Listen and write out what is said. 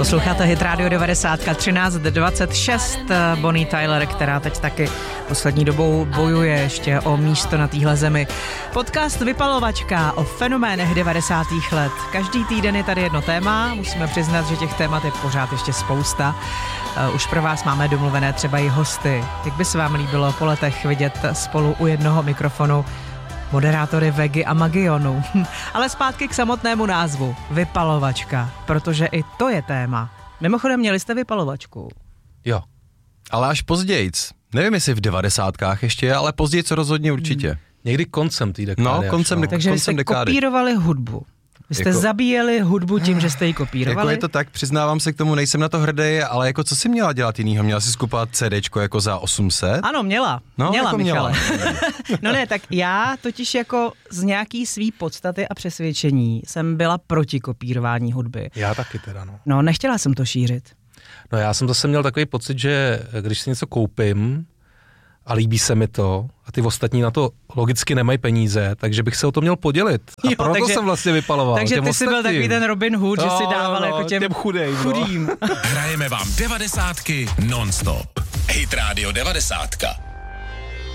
Posloucháte Hit Radio 90, 13:26, Bonnie Tyler, která teď taky poslední dobou bojuje ještě o místo na téhle zemi. Podcast Vypalovačka o fenoménech 90. let. Každý týden je tady jedno téma, musíme přiznat, že těch témat je pořád ještě spousta. Už pro vás máme domluvené třeba i hosty. Jak by se vám líbilo po letech vidět spolu u jednoho mikrofonu moderátory Vegy a Magionu. Ale zpátky k samotnému názvu. Vypalovačka, protože i to je téma. Mimochodem, měli jste vypalovačku? Jo, ale až pozdějc. Nevím, jestli v 90kách ještě, ale pozdějc rozhodně určitě. Někdy koncem té dekády. No, koncem Takže vy jste dekády. Kopírovali hudbu. Vy jste zabíjeli hudbu tím, že jste ji kopírovali? Jako je to tak, přiznávám se k tomu, nejsem na to hrdý, ale jako co jsi měla dělat jinýho? Měla jsi skupovat CDčko jako za 800? Ano, měla. No, měla, jako Michale. No ne, tak já totiž jako z nějaký svý podstaty a přesvědčení jsem byla proti kopírování hudby. Já taky teda, no. No, nechtěla jsem to šířit. No já jsem zase měl takový pocit, že když si něco koupím a líbí se mi to a ty ostatní na to logicky nemají peníze, takže bych se o to měl podělit. A jo, proto takže, jsem vlastně vypaloval. Takže ty jsi byl takový ten Robin Hood, že si dával jako těm chudým. Hrajeme vám 90ky non-stop. Hit Radio 90.